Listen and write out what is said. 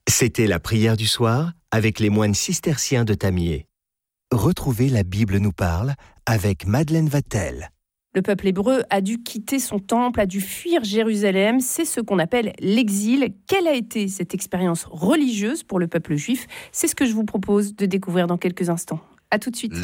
C'était la prière du soir avec les moines cisterciens de Tamier. Retrouvez La Bible nous parle avec Madeleine Vatel. Le peuple hébreu a dû quitter son temple, a dû fuir Jérusalem. C'est ce qu'on appelle l'exil. Quelle a été cette expérience religieuse pour le peuple juif ? C'est ce que je vous propose de découvrir dans quelques instants. À tout de suite.